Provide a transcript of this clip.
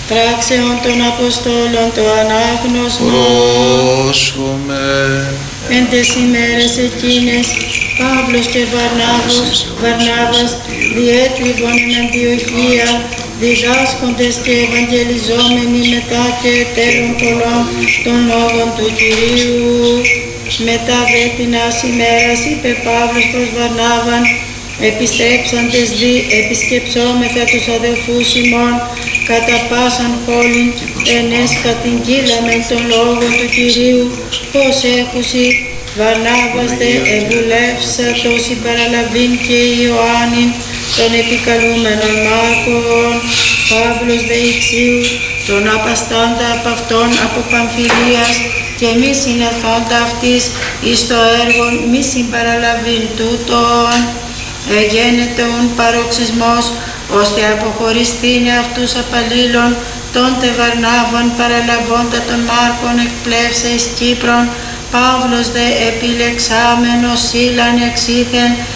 πράξεων των Αποστόλων το ανάγνωσμα. Πρόσχομαι. Εν τες ημέρες εκείνες, Παύλος και Βαρνάβας διέτριβον εν Αντιοχία, διδάσκοντες και ευαγγελιζόμενοι μετά και τέλων πολλών των λόγων του Κυρίου. Μετά δε τινάς ημέρας είπε Παύλος προς Βαρνάβαν, επιστρέψαντες δι επισκεψόμεθα τους αδελφούς ημών κατά πάσαν πόλην ενές κατηγγείλαμεν των λόγων του Κυρίου, πως έχουσι. Βαρνάβας δε εβουλεύσατο συμπαραλαβήν και Ιωάννην των επικαλούμενων Μάρκων. Παύλος δε Ιξίου τον απαστάντα από αυτόν από Παμφυλίας και μη συνεθόντα αυτής εις το έργον μη συμπαραλαβήν τούτον. Εγένεται ουν παροξισμός, ώστε αποχωριστήνε αυτούς απαλλήλων των τε Βαρνάβων παραλαβώντα των Μάρκων εκπλεύσε εις Κύπρον. Παύλος δε επιλεξάμενος Σίλαν εξήθεν